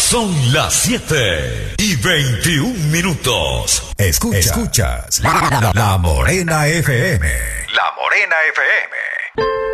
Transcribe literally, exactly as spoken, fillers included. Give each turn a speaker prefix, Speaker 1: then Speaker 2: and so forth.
Speaker 1: Son las siete y veintiún minutos. Escucha, escuchas la, la, la Morena F M. La Morena F M.